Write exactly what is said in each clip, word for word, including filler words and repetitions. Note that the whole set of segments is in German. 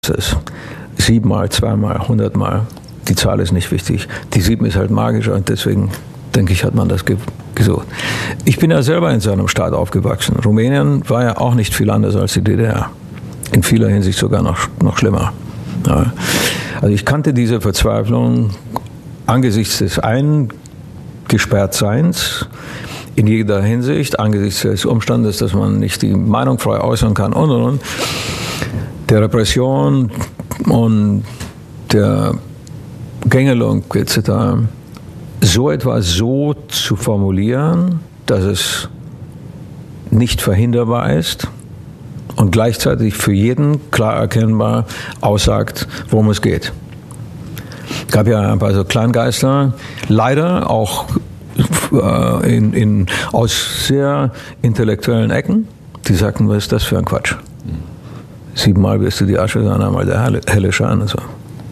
ist. Siebenmal, zweimal, hundertmal. Die Zahl ist nicht wichtig. Die sieben ist halt magischer und deswegen, denke ich, hat man das ge- gesucht. Ich bin ja selber in so einem Staat aufgewachsen. Rumänien war ja auch nicht viel anders als die D D R. In vieler Hinsicht sogar noch, noch schlimmer. Ja. Also ich kannte diese Verzweiflung angesichts des Eingesperrtseins in jeder Hinsicht, angesichts des Umstandes, dass man nicht die Meinung frei äußern kann und und und, der Repression und der Gängelung et cetera, so etwas so zu formulieren, dass es nicht verhinderbar ist und gleichzeitig für jeden klar erkennbar aussagt, worum es geht. Es gab ja ein paar so Kleingeister, leider auch äh, in, in, aus sehr intellektuellen Ecken, die sagten, was ist das für ein Quatsch? Siebenmal wirst du die Asche sein, einmal der helle, helle Schein und so.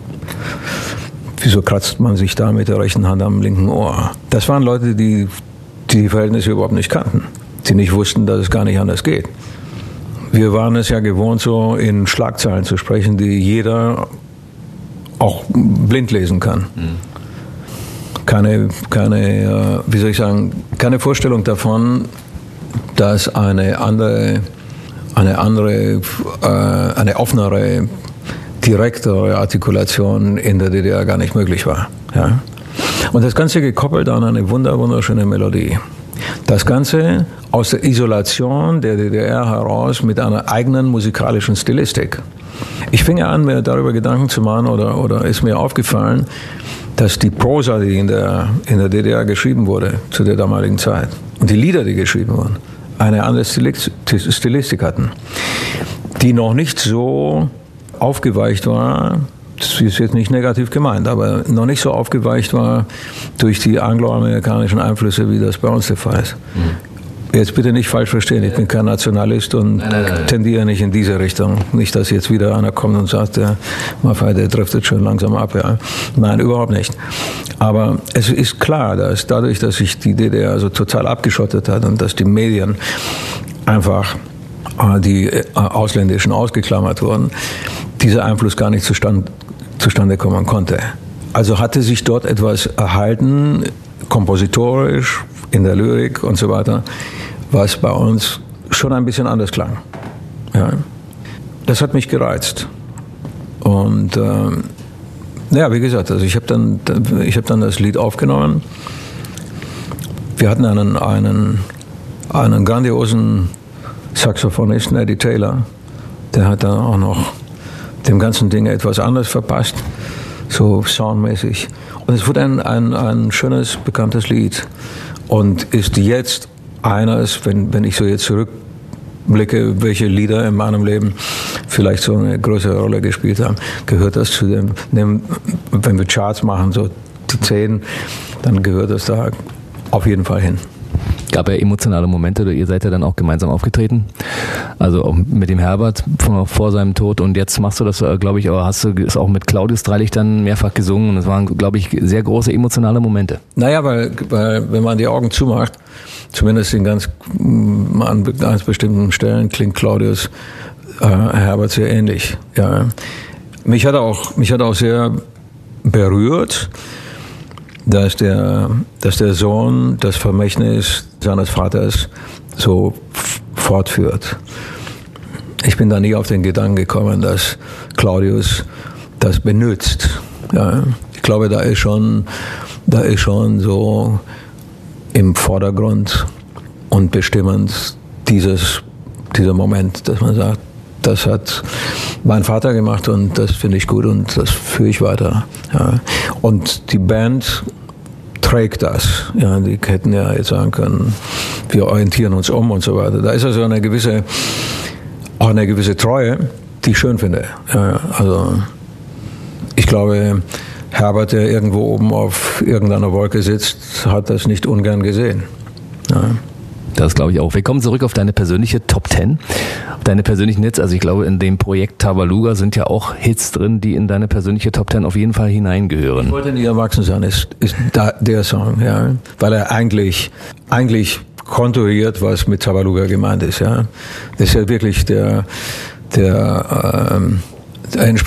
Wieso kratzt man sich da mit der rechten Hand am linken Ohr? Das waren Leute, die die Verhältnisse überhaupt nicht kannten. Die nicht wussten, dass es gar nicht anders geht. Wir waren es ja gewohnt, so in Schlagzeilen zu sprechen, die jeder auch blind lesen kann. Mhm. Keine, keine, wie soll ich sagen, keine Vorstellung davon, dass eine andere, eine andere, äh, eine offenere, direktere Artikulation in der D D R gar nicht möglich war. Ja? Und das Ganze gekoppelt an eine wunder, wunderschöne Melodie. Das Ganze aus der Isolation der D D R heraus mit einer eigenen musikalischen Stilistik. Ich fing an, mir darüber Gedanken zu machen oder, oder ist mir aufgefallen, dass die Prosa, die in der, in der D D R geschrieben wurde zu der damaligen Zeit und die Lieder, die geschrieben wurden, eine andere Stilistik hatten, die noch nicht so aufgeweicht war, das ist jetzt nicht negativ gemeint, aber noch nicht so aufgeweicht war durch die angloamerikanischen Einflüsse, wie das bei uns der Fall ist. Mhm. Jetzt bitte nicht falsch verstehen, ich bin kein Nationalist und nein, nein, nein. tendiere nicht in diese Richtung. Nicht, dass jetzt wieder einer kommt und sagt, der Maffei, der driftet schon langsam ab. Ja. Nein, überhaupt nicht. Aber es ist klar, dass dadurch, dass sich die D D R so total abgeschottet hat und dass die Medien einfach die ausländischen ausgeklammert wurden, dieser Einfluss gar nicht zustand, zustande kommen konnte. Also hatte sich dort etwas erhalten, kompositorisch, in der Lyrik und so weiter, was bei uns schon ein bisschen anders klang. Ja. Das hat mich gereizt. Und ähm, ja, wie gesagt, also ich habe dann, ich hab dann das Lied aufgenommen. Wir hatten einen, einen, einen grandiosen Saxophonisten, Eddie Taylor, der hat dann auch noch dem ganzen Ding etwas anderes verpasst, so soundmäßig. Und es wurde ein, ein, ein schönes, bekanntes Lied und ist jetzt eines, wenn, wenn ich so jetzt zurückblicke, welche Lieder in meinem Leben vielleicht so eine größere Rolle gespielt haben, gehört das zu dem, dem wenn wir Charts machen, so die zehn, dann gehört das da auf jeden Fall hin. Gab ja emotionale Momente, ihr seid ja dann auch gemeinsam aufgetreten, also auch mit dem Herbert vor, vor seinem Tod und jetzt machst du das, glaube ich, aber hast du es auch mit Claudius Dreilich dann mehrfach gesungen und es waren, glaube ich, sehr große emotionale Momente. Naja, weil, weil wenn man die Augen zumacht, zumindest in ganz, an ganz bestimmten Stellen klingt Claudius äh, Herbert sehr ähnlich. Ja. Mich hat auch, mich hat auch sehr berührt, dass der, dass der Sohn das Vermächtnis seines Vaters so f- fortführt. Ich bin da nie auf den Gedanken gekommen, dass Claudius das benutzt. Ja, ich glaube, da ist schon, da ist schon so im Vordergrund und bestimmend dieses, dieser Moment, dass man sagt, das hat mein Vater gemacht und das finde ich gut und das führe ich weiter. Ja. Und die Band trägt das. Ja, die hätten ja jetzt sagen können, wir orientieren uns um und so weiter. Da ist also eine gewisse, auch eine gewisse Treue, die ich schön finde. Ja, also ich glaube, Herbert, der irgendwo oben auf irgendeiner Wolke sitzt, hat das nicht ungern gesehen. Ja. Das glaube ich auch. Wir kommen zurück auf deine persönliche Top Ten, auf deine persönlichen Hits. Also ich glaube, in dem Projekt Tabaluga sind ja auch Hits drin, die in deine persönliche Top Ten auf jeden Fall hineingehören. Ich wollte nie erwachsen sein, ist, ist da, der Song, ja, weil er eigentlich, eigentlich konturiert, was mit Tabaluga gemeint ist. Ja. Das ist ja wirklich der, der, ähm, ein